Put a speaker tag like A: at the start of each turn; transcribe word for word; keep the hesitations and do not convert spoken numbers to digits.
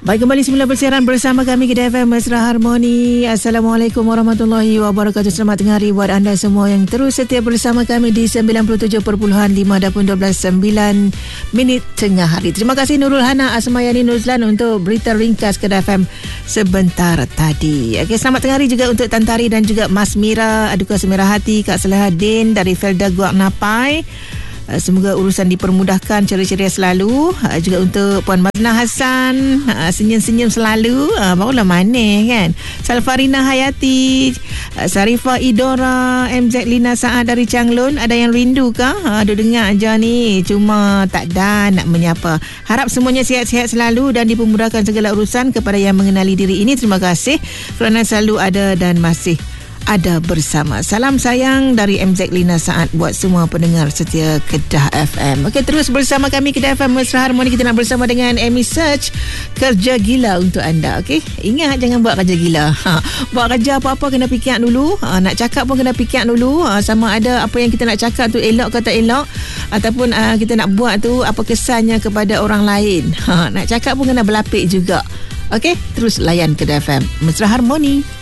A: Baik, kembali semula bersiaran bersama kami Kedah F M Mesra Harmoni. Assalamualaikum warahmatullahi wabarakatuh. Selamat tengah hari buat anda semua yang terus setia bersama kami di sembilan puluh tujuh perpuluhan lima dan dua belas sembilan minit tengah hari. Terima kasih Nurul Hana Asmayani Nuzlan untuk berita ringkas Kedah F M sebentar tadi. Okey, selamat tengah hari juga untuk Tan Tari dan juga Mas Mira, Aduka Semerah Hati, Kak Selahadin dari Felda Guak Napai. Semoga urusan dipermudahkan, ceria-ceria selalu. Juga untuk Puan Mazna Hassan, senyum-senyum selalu, barulah manis kan. Salfarina Hayati, Sarifah Idora, M Z Lina Saad dari Changlun. Ada yang rindu kah? Ada dengar aja ni, cuma tak ada nak menyapa. Harap semuanya sihat-sihat selalu dan dipermudahkan segala urusan. Kepada yang mengenali diri ini, terima kasih kerana selalu ada dan masih ada bersama. Salam sayang dari M Z Lina Saad buat semua pendengar setia Kedah F M. Okey, terus bersama kami Kedah F M Mesra Harmoni. Kita nak bersama dengan Amy Search, kerja gila untuk anda. Okey, ingat jangan buat kerja gila. Ha, buat kerja apa-apa kena fikir dulu. Ha, nak cakap pun kena fikir dulu. Ha, sama ada apa yang kita nak cakap tu elok ke tak elok, ataupun uh, kita nak buat tu apa kesannya kepada orang lain. Ha, nak cakap pun kena berlapik juga. Okey, terus layan Kedah F M Mesra Harmoni.